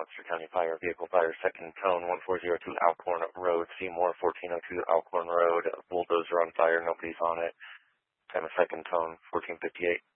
Webster County Fire, vehicle fire, second tone, 1402 Alcorn Road, Seymour, 1402 Alcorn Road, bulldozer on fire, nobody's on it. Time of second tone, 1458.